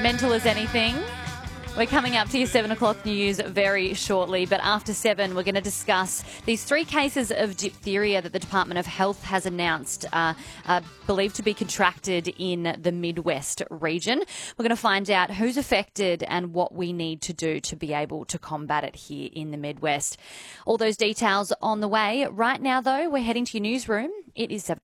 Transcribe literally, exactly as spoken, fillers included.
Mental as anything. We're coming up to your seven o'clock news very shortly, but after seven, we're going to discuss these three cases of diphtheria that the Department of Health has announced uh, are believed to be contracted in the Midwest region. We're going to find out who's affected and what we need to do to be able to combat it here in the Midwest. All those details on the way. Right now, though, we're heading to your newsroom. It is seven.